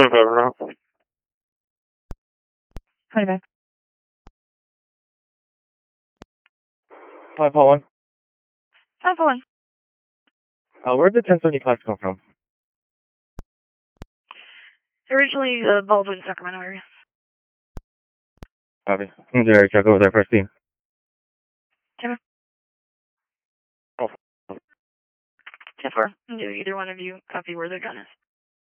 Hi, man. Hi, Paul. Hi, Pauline. Where did 1075 come from? Originally, Baldwin, Sacramento area. Copy. I'm going to check over there first team. Timber. Oh. 10-4. Do either one of you copy where their gun is?